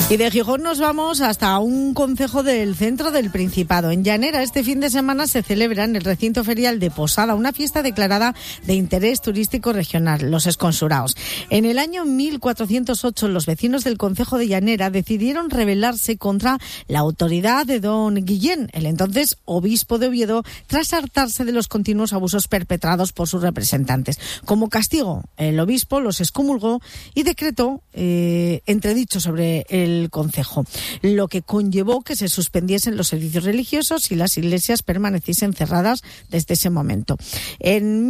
Y de Gijón nos vamos hasta un concejo del centro del Principado. En Llanera, este fin de semana se celebra en el recinto ferial de Posada una fiesta declarada de interés turístico regional, los Esconsuraos. En el año 1408, los vecinos del concejo de Llanera decidieron rebelarse contra la autoridad de don Guillén, el entonces obispo de Oviedo, tras hartarse de los continuos abusos perpetrados por sus representantes. Como castigo, el obispo los excomulgó y decretó entredicho sobre el concejo, lo que conllevó que se suspendiesen los servicios religiosos y las iglesias permaneciesen cerradas desde ese momento. En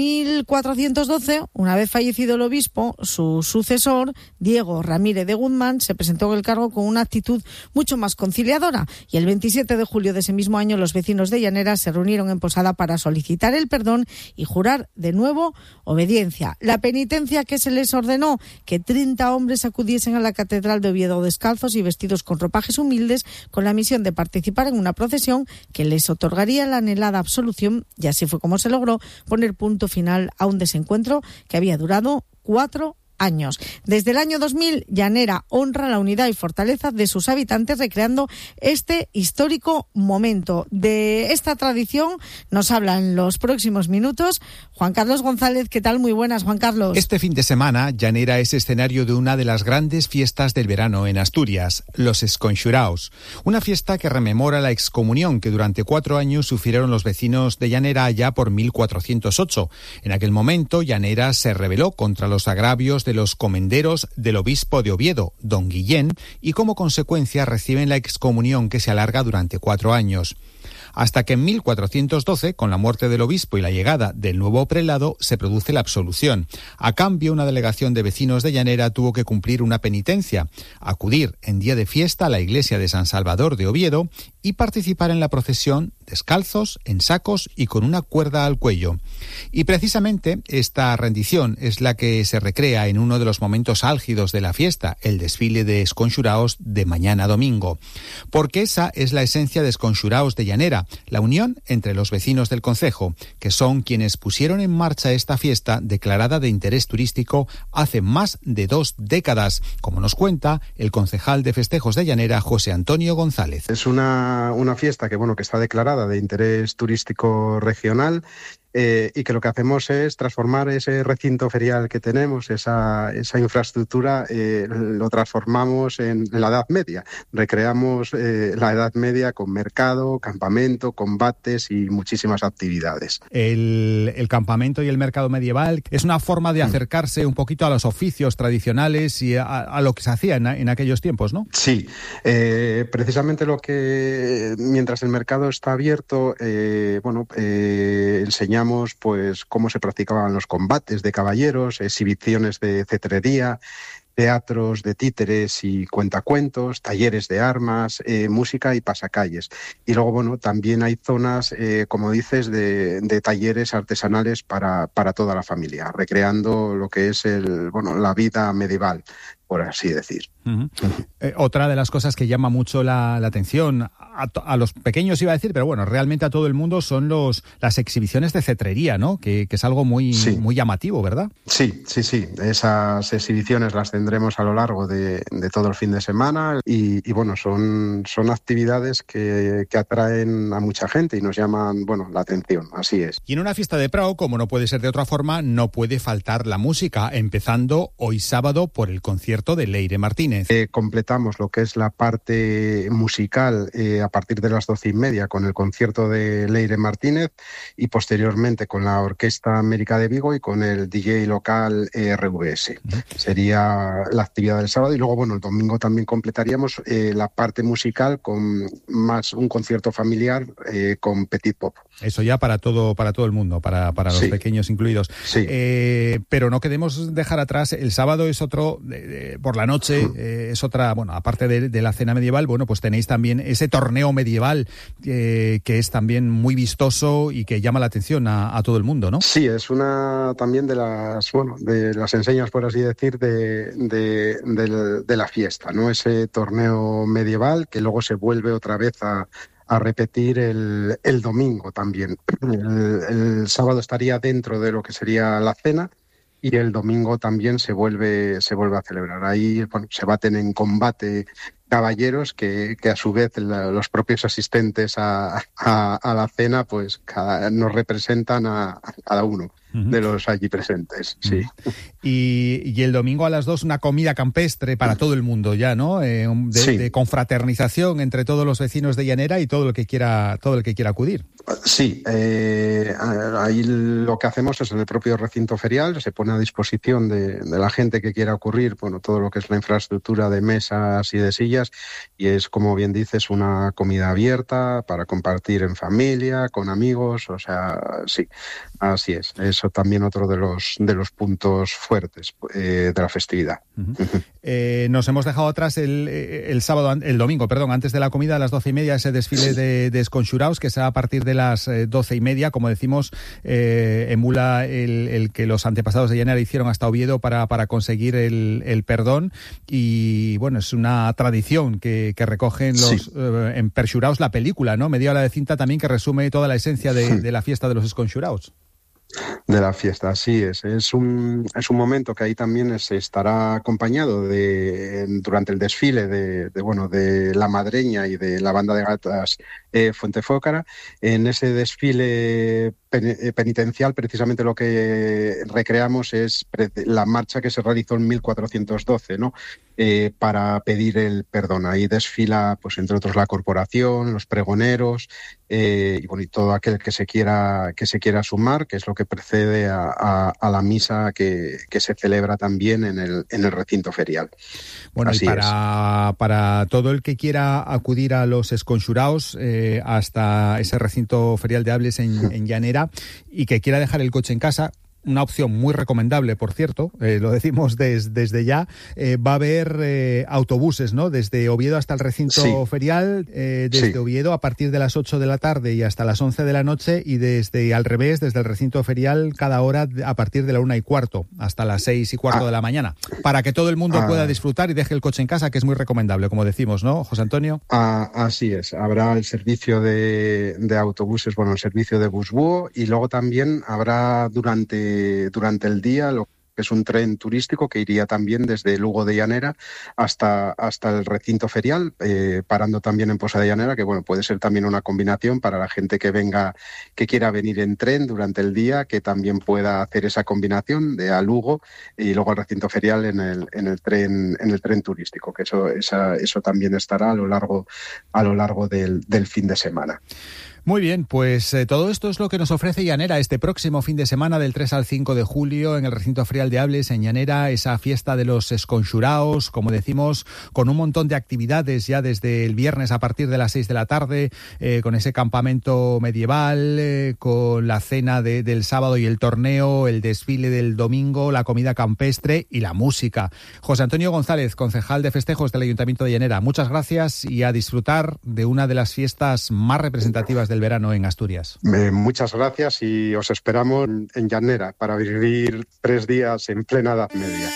1412, una vez fallecido el obispo, su sucesor, Diego Ramírez de Guzmán, se presentó en el cargo con una actitud mucho más conciliadora, y el 27 de julio de ese mismo año los vecinos de Llanera se reunieron en Posada para solicitar el perdón y jurar de nuevo obediencia. La penitencia que se les ordenó: que 30 hombres acudiesen a la catedral de Oviedo descalzos y vestidos con ropajes humildes, con la misión de participar en una procesión que les otorgaría la anhelada absolución, y así fue como se logró poner punto final a un desencuentro que había durado 4 años. Desde el año 2000, Llanera honra la unidad y fortaleza de sus habitantes, recreando este histórico momento. De esta tradición nos habla en los próximos minutos Juan Carlos González. ¿Qué tal? Muy buenas, Juan Carlos. Este fin de semana, Llanera es escenario de una de las grandes fiestas del verano en Asturias, los Esconsuraos. Una fiesta que rememora la excomunión que durante 4 años sufrieron los vecinos de Llanera allá por 1408. En aquel momento, Llanera se rebeló contra los agravios de los comenderos del obispo de Oviedo, don Guillén, y como consecuencia reciben la excomunión que se alarga durante 4 años. Hasta que en 1412, con la muerte del obispo y la llegada del nuevo prelado, se produce la absolución. A cambio, una delegación de vecinos de Llanera tuvo que cumplir una penitencia: acudir en día de fiesta a la iglesia de San Salvador de Oviedo y participar en la procesión descalzos, en sacos y con una cuerda al cuello. Y precisamente esta rendición es la que se recrea en uno de los momentos álgidos de la fiesta, el desfile de Esconsuraos de mañana domingo. Porque esa es la esencia de Esconsuraos de Llanera, la unión entre los vecinos del concejo, que son quienes pusieron en marcha esta fiesta declarada de interés turístico hace más de 2 décadas, como nos cuenta el concejal de festejos de Llanera, José Antonio González. Es una fiesta que está declarada de interés turístico regional, y que lo que hacemos es transformar ese recinto ferial que tenemos, esa infraestructura, lo transformamos en la Edad Media. Recreamos la Edad Media con mercado, campamento, combates y muchísimas actividades. El campamento y el mercado medieval es una forma de acercarse un poquito a los oficios tradicionales y a lo que se hacía en aquellos tiempos, ¿no? Sí, precisamente mientras el mercado está abierto, enseñamos pues cómo se practicaban los combates de caballeros, exhibiciones de cetrería, teatros de títeres y cuentacuentos, talleres de armas, música y pasacalles. Y luego, también hay zonas, como dices, de talleres artesanales para toda la familia, recreando lo que es la vida medieval, por así decir. Uh-huh. Otra de las cosas que llama mucho la atención a los pequeños, iba a decir, pero realmente a todo el mundo, son las exhibiciones de cetrería, ¿no? Que es algo muy llamativo, ¿verdad? Sí. Esas exhibiciones las tendremos a lo largo de todo el fin de semana y son actividades que atraen a mucha gente y nos llaman, la atención, así es. Y en una fiesta de Prao, como no puede ser de otra forma, no puede faltar la música, empezando hoy sábado por el concierto de Leire Martínez. Completamos lo que es la parte musical a partir de las 12:30 con el concierto de Leire Martínez y posteriormente con la Orquesta América de Vigo y con el DJ local RVS. Sería la actividad del sábado y luego, el domingo también completaríamos la parte musical con más un concierto familiar con Petit Pop. Eso ya para todo el mundo, para los pequeños incluidos. Sí. Pero no queremos dejar atrás, el sábado es otro, por la noche, es otra, aparte de la cena medieval, pues tenéis también ese torneo medieval que es también muy vistoso y que llama la atención a todo el mundo, ¿no? Sí, es una también de las enseñas, por así decir, de la fiesta, ¿no? Ese torneo medieval que luego se vuelve otra vez a repetir el domingo también. El sábado estaría dentro de lo que sería la cena y el domingo también se vuelve a celebrar. Ahí se baten en combate caballeros que a su vez los propios asistentes a la cena pues nos representan a cada uno de los allí presentes, sí. Y el domingo a las 2 una comida campestre para todo el mundo ya, ¿no? De confraternización entre todos los vecinos de Llanera y todo el que quiera acudir. Sí, ahí lo que hacemos es en el propio recinto ferial, se pone a disposición de la gente que quiera ocurrir, todo lo que es la infraestructura de mesas y de sillas, y es, como bien dices, una comida abierta para compartir en familia, con amigos, o sea, sí, así es. Eso también otro de los puntos fuertes de la festividad. Nos hemos dejado atrás el domingo, antes de la comida a las 12:30, ese desfile de esconxuraos que será a partir de las 12:30, como decimos, emula el que los antepasados de Llanera hicieron hasta Oviedo para conseguir el perdón, y bueno, es una tradición que recogen los en Perxuraos, la película, ¿no? Media hora de cinta también que resume toda la esencia de la fiesta de los esconxuraos. De la fiesta, así es. Es un momento que ahí también se estará acompañado durante el desfile de la madreña y de la banda de gatas Fuentefócara. En ese desfile penitencial, precisamente lo que recreamos es la marcha que se realizó en 1412, ¿no? Para pedir el perdón. Ahí desfila, pues entre otros, la corporación, los pregoneros y todo aquel que se quiera sumar, que es lo que precede a la misa que se celebra también en el recinto ferial. Bueno, así y para todo el que quiera acudir a los esconxuraos hasta ese recinto ferial de Ables en Llanera, y que quiera dejar el coche en casa, una opción muy recomendable, por cierto, lo decimos desde ya, va a haber autobuses, ¿no? Desde Oviedo hasta el recinto ferial, desde Oviedo a partir de las 8 de la tarde y hasta las 11 de la noche, y desde el recinto ferial cada hora a partir de la 1:15 hasta las 6:15 de la mañana, para que todo el mundo pueda disfrutar y deje el coche en casa, que es muy recomendable, como decimos, ¿no, José Antonio? Así es, habrá el servicio de autobuses, el servicio de Busbúo, y luego también habrá durante el día lo que es un tren turístico que iría también desde Lugo de Llanera hasta el recinto ferial, parando también en Posa de Llanera, que puede ser también una combinación para la gente que quiera venir en tren durante el día, que también pueda hacer esa combinación de a Lugo y luego al recinto ferial en el tren turístico, que eso también estará a lo largo del fin de semana. Muy bien, pues todo esto es lo que nos ofrece Llanera este próximo fin de semana, del 3 al 5 de julio, en el recinto ferial de Ables, en Llanera, esa fiesta de los esconxuraos, como decimos, con un montón de actividades ya desde el viernes a partir de las 6 de la tarde, con ese campamento medieval, con la cena del sábado y el torneo, el desfile del domingo, la comida campestre y la música. José Antonio González, concejal de festejos del Ayuntamiento de Llanera, muchas gracias, y a disfrutar de una de las fiestas más representativas del verano en Asturias. Muchas gracias, y os esperamos en Llanera para vivir 3 días en plena Edad Media.